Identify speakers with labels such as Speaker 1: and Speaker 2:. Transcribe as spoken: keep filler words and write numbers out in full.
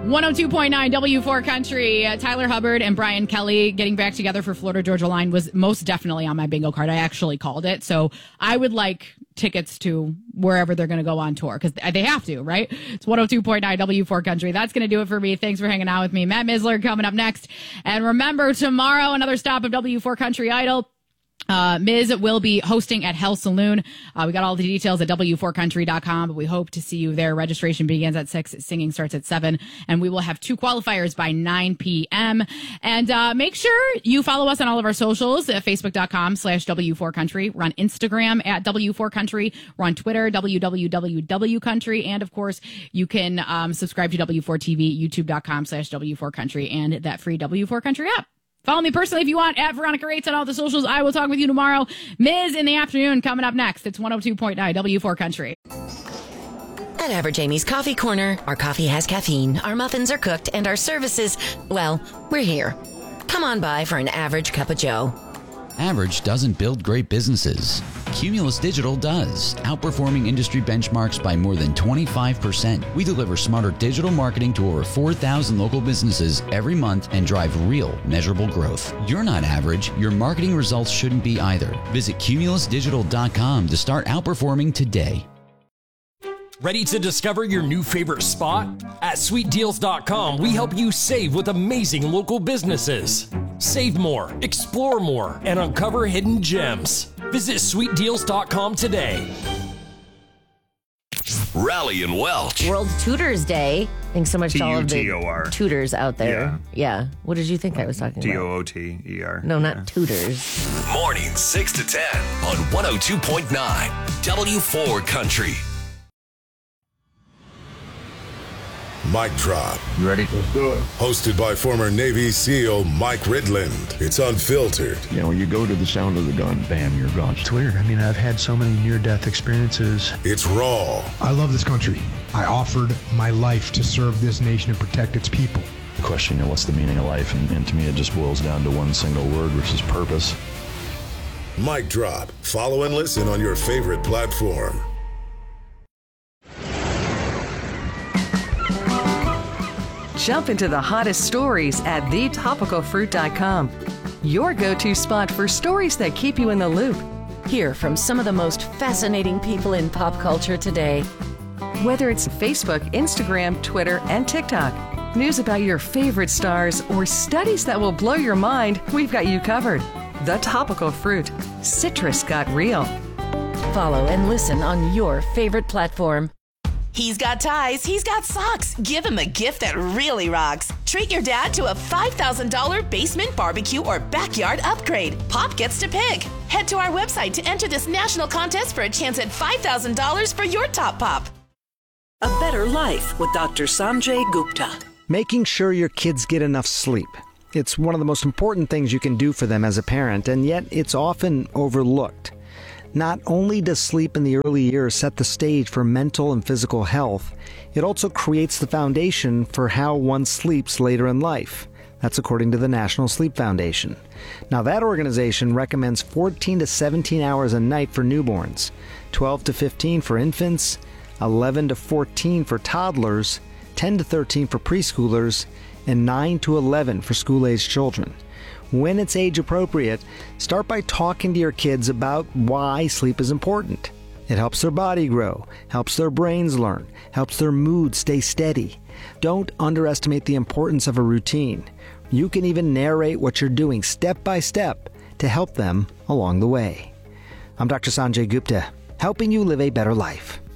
Speaker 1: one oh two point nine W four Country. Uh, Tyler Hubbard and Brian Kelly getting back together for Florida Georgia Line was most definitely on my bingo card. I actually called it. So I would like tickets to wherever they're going to go on tour because they have to, right? It's one oh two point nine W four Country. That's going to do it for me. Thanks for hanging out with me. Matt Misler coming up next. And remember, tomorrow, another stop of W four Country Idol. Uh, Miz will be hosting at Hell Saloon. Uh, we got all the details at W four country dot com, but we hope to see you there. Registration begins at six. Singing starts at seven, and we will have two qualifiers by nine p.m. And, uh, make sure you follow us on all of our socials at facebook dot com slash W four Country. We're on Instagram at W four Country. We're on Twitter, W W W Country. And of course, you can, um, subscribe to W four T V, youtube dot com slash W four Country, and that free W four Country app. Follow me personally if you want, at Veronica Rates on all the socials. I will talk with you tomorrow. Miz in the afternoon coming up next. It's one oh two point nine W four Country.
Speaker 2: At Average Amy's Coffee Corner, our coffee has caffeine, our muffins are cooked, and our services, well, we're here. Come on by for an average cup of joe.
Speaker 3: Average doesn't build great businesses. Cumulus Digital does, outperforming industry benchmarks by more than twenty-five percent. We deliver smarter digital marketing to over four thousand local businesses every month and drive real, measurable growth. You're not average. Your marketing results shouldn't be either. Visit cumulus digital dot com to start outperforming today.
Speaker 4: Ready to discover your new favorite spot? At sweet deals dot com, we help you save with amazing local businesses. Save more, explore more, and uncover hidden gems. Visit sweet deals dot com today.
Speaker 5: Rally and Welch.
Speaker 6: World Tutors Day. Thanks so much to all of
Speaker 7: T U T O R.
Speaker 6: the tutors out there. Yeah. yeah. What did you think I was talking
Speaker 7: T
Speaker 6: about?
Speaker 7: O O T E R.
Speaker 6: No, not
Speaker 7: yeah.
Speaker 6: tutors.
Speaker 5: Morning six to ten on one oh two point nine W four Country.
Speaker 8: Mic Drop.
Speaker 9: You ready? Let's do it.
Speaker 8: Hosted by former Navy SEAL Mike Ridland. It's unfiltered.
Speaker 9: You know, you go to the sound of the gun, bam, you're gone.
Speaker 10: It's weird. I mean, I've had so many near-death experiences.
Speaker 8: It's raw.
Speaker 10: I love this country. I offered my life to serve this nation and protect its people.
Speaker 9: The question, you know, what's the meaning of life? And, and to me, it just boils down to one single word, which is purpose.
Speaker 8: Mic Drop. Follow and listen on your favorite platform.
Speaker 11: Jump into the hottest stories at the topical fruit dot com. Your go-to spot for stories that keep you in the loop.
Speaker 2: Hear from some of the most fascinating people in pop culture today.
Speaker 11: Whether it's Facebook, Instagram, Twitter, and TikTok, news about your favorite stars, or studies that will blow your mind, we've got you covered. The Topical Fruit. Citrus got real.
Speaker 2: Follow and listen on your favorite platform.
Speaker 12: He's got ties, he's got socks. Give him a gift that really rocks. Treat your dad to a five thousand dollars basement barbecue or backyard upgrade. Pop gets to pick. Head to our website to enter this national contest for a chance at five thousand dollars for your top pop.
Speaker 13: A Better Life with Doctor Sanjay Gupta.
Speaker 14: Making sure your kids get enough sleep. It's one of the most important things you can do for them as a parent, and yet it's often overlooked. Not only does sleep in the early years set the stage for mental and physical health, it also creates the foundation for how one sleeps later in life. That's according to the National Sleep Foundation. Now, that organization recommends fourteen to seventeen hours a night for newborns, twelve to fifteen for infants, eleven to fourteen for toddlers, ten to thirteen for preschoolers, and nine to eleven for school-aged children. When it's age appropriate, start by talking to your kids about why sleep is important. It helps their body grow, helps their brains learn, helps their mood stay steady. Don't underestimate the importance of a routine. You can even narrate what you're doing step by step to help them along the way. I'm Doctor Sanjay Gupta, helping you live a better life.